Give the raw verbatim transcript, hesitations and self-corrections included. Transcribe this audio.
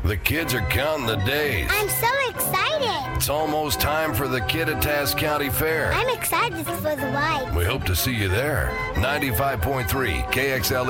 The kids are counting the days. I'm so excited. It's almost time for the Kittitas County Fair. I'm excited for the ride. We hope to see you there. ninety-five point three K X L